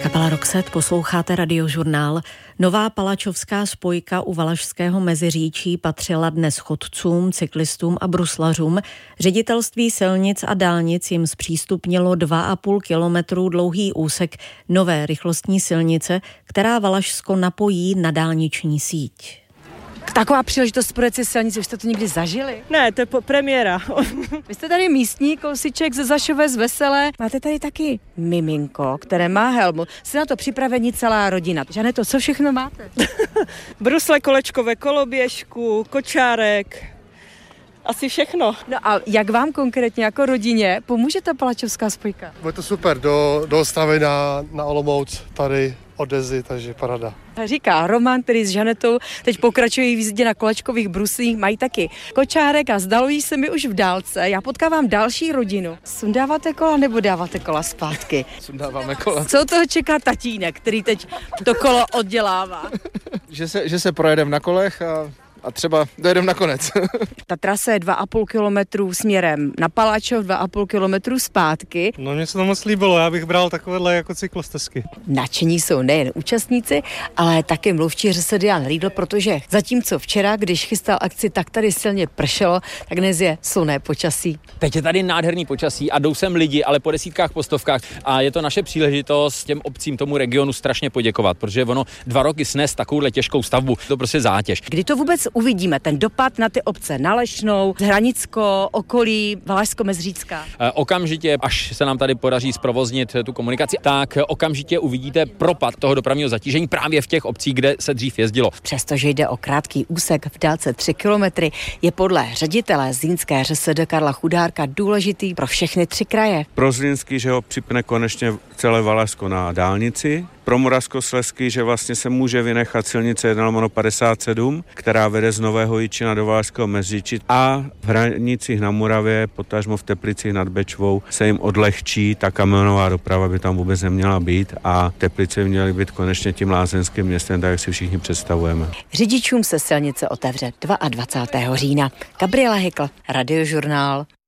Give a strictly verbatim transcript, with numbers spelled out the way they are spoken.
Kapela Roxette, posloucháte Radiožurnál. Nová palačovská spojka u Valašského Meziříčí patřila dnes chodcům, cyklistům a bruslařům. Ředitelství silnic a dálnic jim zpřístupnilo dva a půl kilometru dlouhý úsek nové rychlostní silnice, která Valašsko napojí na dálniční síť. Taková příležitost projet si silnici, už jste to někdy zažili? Ne, to je po premiéra. Vy jste tady místní kousíček ze Zašové z Veselé. Máte tady taky miminko, které má helmu. Jste na to připraveni celá rodina. Žaneto, co všechno máte? Brusle, kolečkové, koloběžku, kočárek, asi všechno. No a jak vám konkrétně jako rodině pomůže ta palačovská spojka? Bude to super, do, do Ostravy na, na Olomouc, tady od Dezy, takže parada. Říká Roman, který s Žanetou teď pokračují v jízdě na kolečkových bruslích, mají taky kočárek a zdalují se mi už v dálce. Já potkávám další rodinu. Sundáváte kola nebo dáváte kola zpátky? Sundáváme kola. Co toho čeká tatínek, který teď to kolo oddělává? Že se, že se projedeme na kolech a a třeba dojedeme nakonec. Ta trasa je dva a půl kilometru směrem na Palačov, dva a půl kilometru zpátky. No mně se to moc líbilo, já bych bral takovéhle jako cyklostezky. Nadšení jsou nejen účastníci, ale také mluvčí ŘSD Jan Riedl, protože zatímco včera, když chystal akci, tak tady silně pršelo, tak dnes je slunné počasí. Teď je tady nádherný počasí a jdou sem lidi, ale po desítkách, po stovkách a je to naše příležitost těm obcím, tomu regionu strašně poděkovat, protože ono dva roky snést takovouhle těžkou stavbu, to prostě zátěž. Kdy to vůbec uvidíme, ten dopad na ty obce, na Lešnou, Hranicko, okolí, Valašsko-Mezřícká? Okamžitě, až se nám tady podaří zprovoznit tu komunikaci, tak okamžitě uvidíte propad toho dopravního zatížení právě v těch obcích, kde se dřív jezdilo. Přestože jde o krátký úsek v délce tři kilometry, je podle ředitele zlínské ŘSD Karla Chudárka důležitý pro všechny tři kraje. Pro Zlínský, že ho připne konečně celé Valašsko na dálnici, pro Moravskoslezský, že vlastně se může vynechat silnice jedna lomeno padesát sedm, která vede z Nového Jičína do Valašského Meziříčí, a v Hranicích na Moravě, potažmo v Teplicích nad Bečvou, se jim odlehčí, ta kamionová doprava by tam vůbec neměla být a Teplice by měly být konečně tím lázeňským městem, tak jak si všichni představujeme. Řidičům se silnice otevře dvacátého druhého října. Gabriela Hykl, Radiožurnál.